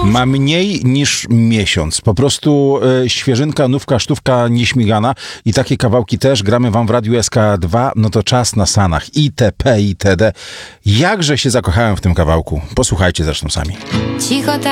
Ma mniej niż miesiąc. Po prostu świeżynka, nówka, sztówka, nieśmigana. I takie kawałki też gramy wam w Radiu SK2. No to czas na Sanach. itp. itd. Jakże się zakochałem w tym kawałku. Posłuchajcie zresztą sami. Cicho